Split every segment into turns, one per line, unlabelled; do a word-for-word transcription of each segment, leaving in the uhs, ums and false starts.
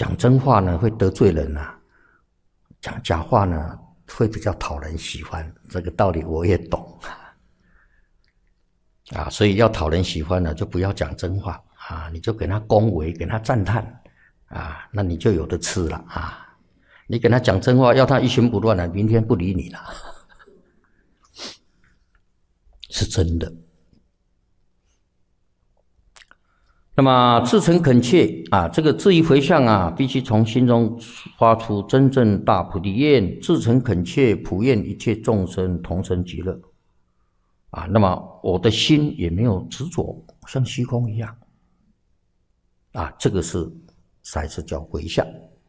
讲真话呢会得罪人啊，讲假话呢会比较讨人喜欢，这个道理我也懂啊，所以要讨人喜欢呢，就不要讲真话啊，你就给他恭维，给他赞叹啊，那你就有的吃了啊。你给他讲真话，要他一心不乱了，明天不理你了，是真的。那么至诚恳切啊，这个至于回向啊，必须从心中发出真正大菩提愿，至诚恳切普愿一切众生同生极乐啊。那么我的心也没有执着，像虚空一样啊，这个是才是叫回向。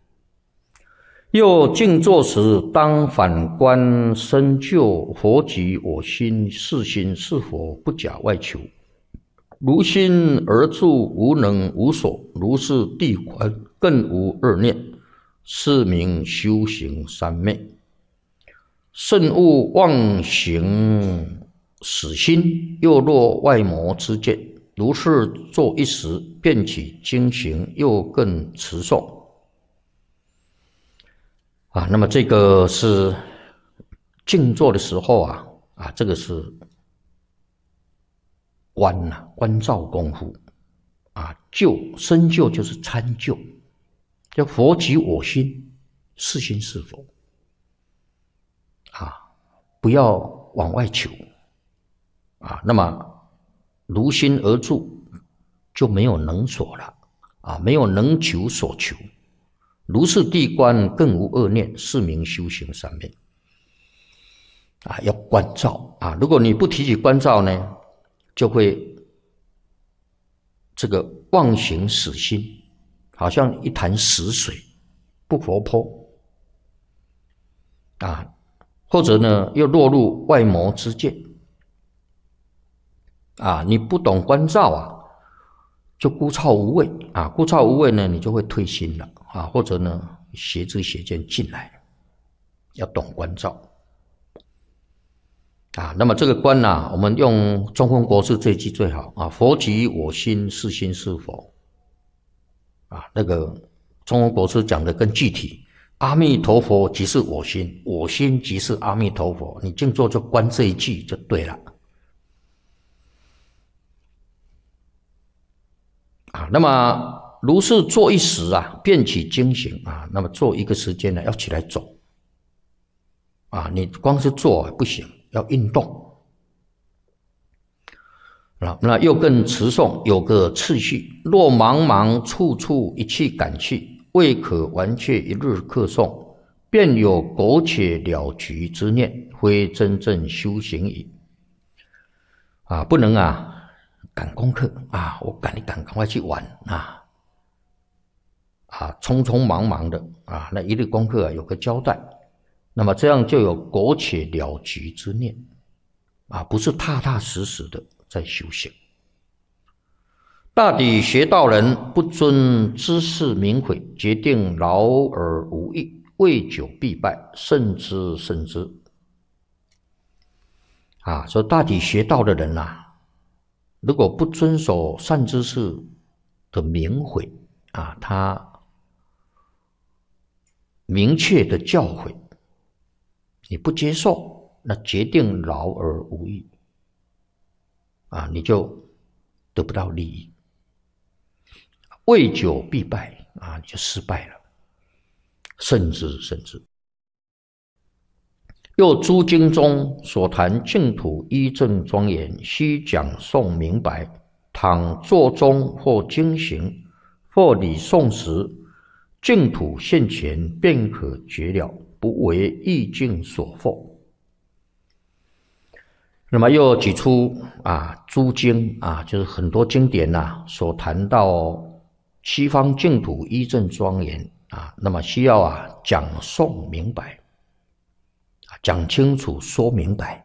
又静坐时，当反观深究佛及我心，是心是佛，不假外求。如心而住，无能无所，如是谛观，更无二念，是名修行三昧。慎勿妄行死心，又落外魔之见。如是坐一时，便起经行，又更持诵。啊，那么这个是静坐的时候啊，啊，这个是观呐、啊，观照功夫啊，究深究就是参究，叫佛即我心，是心是佛啊，不要往外求啊。那么如心而住，就没有能所了啊，没有能求所求。如是谛观，更无恶念，是名修行三昧啊。要观照啊，如果你不提起观照呢，就会这个妄行死心，好像一潭死水，不活泼啊，或者呢又落入外魔之见啊。你不懂观照啊，就枯燥无味啊，枯燥无味呢，你就会退心了啊，或者呢邪知邪见进来，要懂观照啊。那么这个观呢、啊，我们用中峰国师这一句最好啊，佛即我心，是心是佛啊。那个中峰国师讲的更具体，阿弥陀佛即是我心，我心即是阿弥陀佛，你静坐就观这一句就对了啊。那么如是坐一时啊，便起经行啊。那么坐一个时间呢，要起来走啊。你光是坐不行，要运动啊。那又更持诵，有个次序。若茫茫处处一气赶去，未可完却一日课诵，便有苟且了局之念，非真正修行矣啊。不能啊赶功课啊，我赶一赶，赶快去玩啊。啊，匆匆忙忙的啊，那一日功课、啊、有个交代，那么这样就有苟且了局之念啊，不是踏踏实实的在修行。大抵学道人不尊知识名讳，决定劳而无益，未久必败，慎之慎之啊。说大抵学道的人啊，如果不遵守善知识的名讳啊，他明确的教诲，你不接受，那决定劳而无益啊，你就得不到利益，未久必败啊，你就失败了。慎之慎之。又诸经中所谈净土依正庄严，须讲诵明白，倘坐中或经行或礼诵时，净土现前，便可觉了，不为意境所惑。那么又举出啊诸经啊，就是很多经典呐、啊，所谈到西方净土依正庄严啊，那么需要啊讲诵明白，讲清楚说明白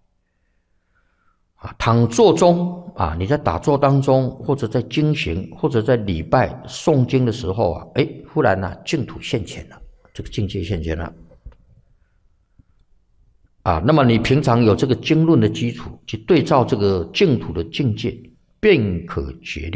啊。倘坐中啊，你在打坐当中，或者在经行，或者在礼拜诵经的时候啊，哎，忽然呢、啊、净土现前了，这个境界现前了啊。那么你平常有这个经论的基础，去对照这个净土的境界，便可觉了。